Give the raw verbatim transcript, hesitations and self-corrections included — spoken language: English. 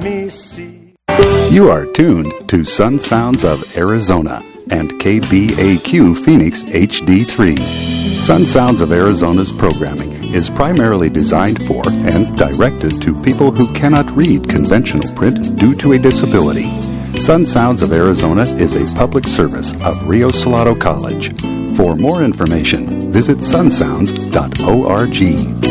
me see. You are tuned to Sun Sounds of Arizona and K B A Q Phoenix H D three. Sun Sounds of Arizona's programming is primarily designed for and directed to people who cannot read conventional print due to a disability. Sun Sounds of Arizona is a public service of Rio Salado College. For more information, visit sun sounds dot org.